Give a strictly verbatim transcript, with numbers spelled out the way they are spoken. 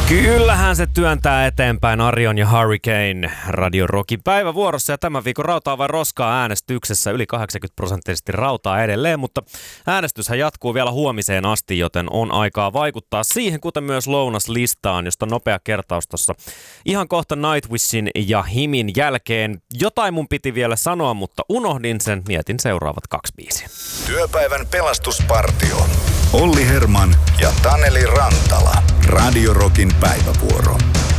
Kyllähän se työntää eteenpäin. Arion ja Hurricane Radio Rockin päivävuorossa ja tämän viikon Rautaa vai roskaa äänestyksessä yli kahdeksankymmentä prosenttisesti rautaa edelleen, mutta äänestyshän jatkuu vielä huomiseen asti, joten on aikaa vaikuttaa siihen, kuten myös lounaslistaan, josta nopea kertaus tuossa ihan kohta Nightwishin ja Himin jälkeen. Jotain mun piti vielä sanoa, mutta unohdin sen, mietin seuraavat kaksi biisiä. Työpäivän pelastuspartio. Olli Herman ja Taneli Rantala. Radio Rockin päivävuoro.